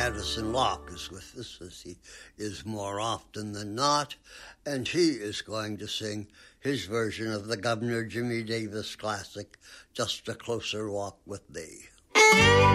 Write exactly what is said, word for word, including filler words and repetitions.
Addison Locke is with us, as he is more often than not, and he is going to sing his version of the Governor Jimmy Davis classic, Just a Closer Walk with Thee.